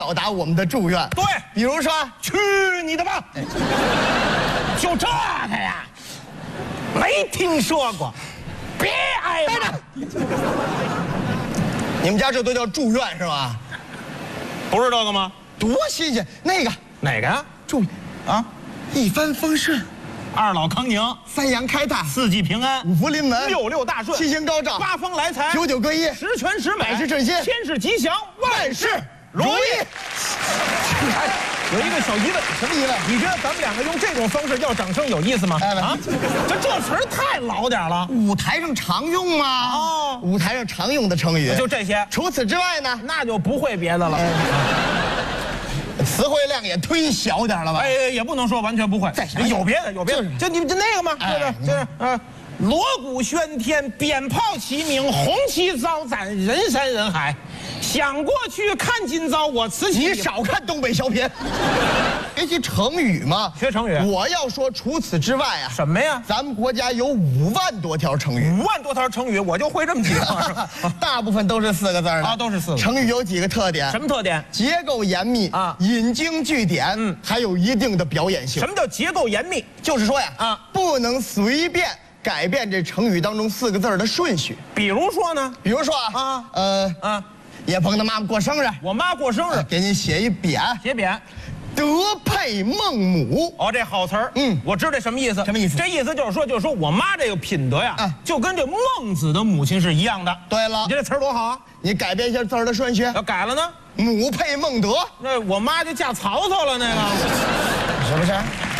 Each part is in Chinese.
表达我们的祝愿。 对， 比如说， 去你的吧！就这个呀，没听说过。别挨着， 你们家这都叫祝愿是吧？ 不是这个吗？ 多新鲜！那个哪个呀？ 祝啊，一帆风顺， 二老康宁， 三阳开泰， 四季平安， 五福临门， 六六大顺， 七星高照， 八方来财， 九九归一， 十全十美， 百事顺心， 千事吉祥，万事如意。有一个小疑问， 什么疑问？ 你觉得咱们两个用这种方式要掌声有意思吗？啊，这词儿太老点了。 舞台上常用吗？ 哦， 舞台上常用的成语就这些。 除此之外呢， 那就不会别的了。 词汇量也忒小点了吧？ 哎，也不能说完全不会。 再想有别的，有别的。就你就那个嘛，就是锣鼓喧天，鞭炮齐鸣，红旗招展，人山人海。想过去看今朝，我此起。 你少看东北小品。学习成语嘛， 学成语。 我要说除此之外啊， 什么呀？ 咱们国家有5万多条成语 ，5万多条成语，我就会这么几个， 大部分都是4个字的啊，都是4个。 成语有几个特点？ 什么特点？ 结构严密啊，引经据典，还有一定的表演性。 什么叫结构严密？ 就是说呀，不能随便改变这成语当中4个字的顺序。 比如说呢？ 比如说叶鹏的妈妈过生日， 我妈过生日， 给你写一匾， 写匾， 德配孟母。 哦，这好词儿，我知道这什么意思。 什么意思？ 这意思就是说我妈这个品德呀，就跟这孟子的母亲是一样的。 对了， 你这词儿多好啊！ 你改变一下字儿的顺序， 要改了呢？ 母配孟德， 那我妈就嫁曹操了，那个是不是？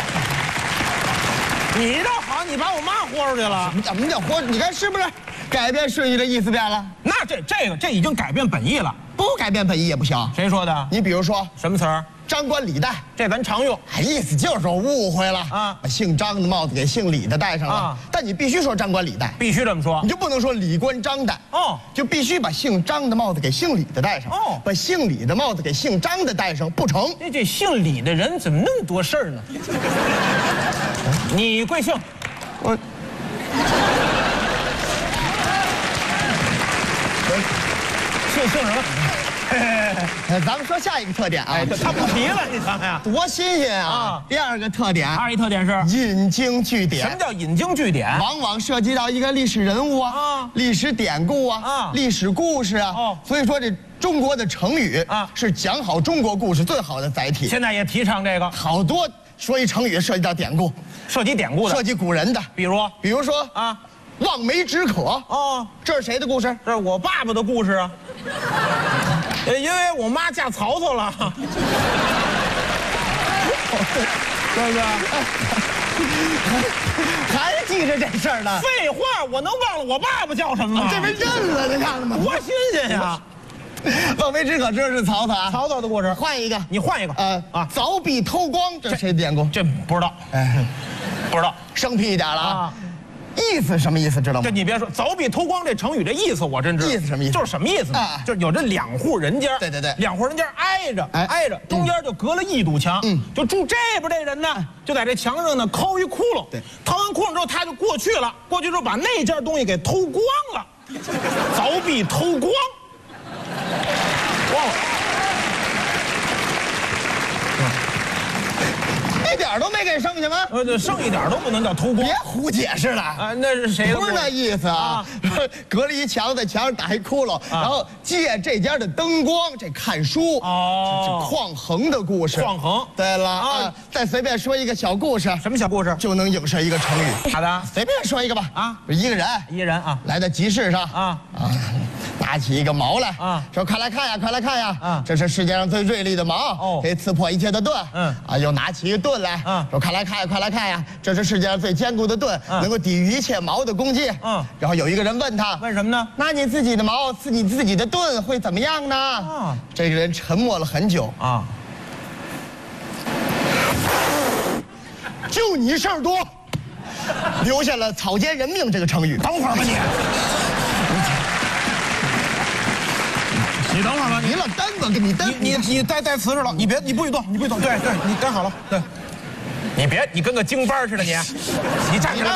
你倒好，你把我妈豁出去了。 怎么叫豁？你看是不是？改变顺序的意思变了？ 那这已经改变本意了， 不改变本意也不行。 谁说的？ 你比如说什么词儿？ 张冠李戴， 这咱常用。 意思就是说误会了啊，把姓张的帽子给姓李的戴上了啊。但你必须说张冠李戴， 必须这么说， 你就不能说李冠张戴哦，就必须把姓张的帽子给姓李的戴上哦，把姓李的帽子给姓张的戴上不成。 这姓李的人怎么那么多事儿呢？你贵姓？ 我。 姓什么？ 咱们说下一个特点啊， 他不提了，你瞧呀， 多新鲜啊！第2个特点， 一特点是引经据典。 什么叫引经据典？ 往往涉及到一个历史人物啊，历史典故啊，历史故事啊。所以说这中国的成语啊，是讲好中国故事最好的载体。 现在也提倡这个， 好多说一成语涉及到典故， 涉及典故的， 涉及古人的，比如说啊。望梅止渴哦，这是谁的故事？ 这是我爸爸的故事啊。因为我妈嫁曹操了，对不对？ 还记着这事儿呢？ 废话，我能忘了我爸爸叫什么吗？ 这回认了，你看了吗？ 多新鲜呀！ 望梅止渴，这是曹操啊， 曹操的故事。 换一个， 你换一个。 凿壁偷光，这是谁的典故？ 这不知道，不知道， 生僻一点了啊。意思什么意思知道吗？ 这你别说，凿壁偷光这成语的意思我真知道。 意思什么意思？ 就是什么意思呢？就是有这2户人家， 对 ，2户人家挨着，中间就隔了1堵墙，就住这边这人呢，就在这墙上呢抠一窟窿，掏完窟窿之后他就过去了，过去之后把那件东西给偷光了，凿壁偷光，忘了。 一点都没给剩下吗？ 剩一点都不能叫偷光， 别胡解释了啊！ 那是谁的？ 不是那意思啊！隔了一墙，在墙上打一窟窿，然后借这家的灯光，这看书哦，这匡衡的故事。 匡衡， 对了啊！再随便说一个小故事， 什么小故事就能影射一个成语？ 好的， 随便说一个吧。啊，一个人啊，来到集市上啊，拿起一个矛来啊，说快来看呀，快来看呀！啊，这是世界上最锐利的矛哦，可以刺破一切的盾。又拿起一个盾来，说快来看呀，快来看呀！这是世界上最坚固的盾，能够抵御一切矛的攻击。然后有一个人问他， 问什么呢？ 拿你自己的矛刺你自己的盾会怎么样呢？这个人沉默了很久啊，就你事儿多，留下了草菅人命这个成语。 等会儿吧你等会儿吧， 你老耽搁，你耽， 你带瓷实了，你不许动，你待好了，对，你跟个京班似的，你站起来，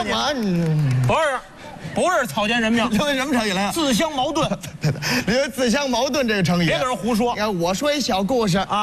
不是草菅人命， 留下什么成语来？ 自相矛盾， 留下自相矛盾这个成语， 别给人胡说。 我说一小故事啊。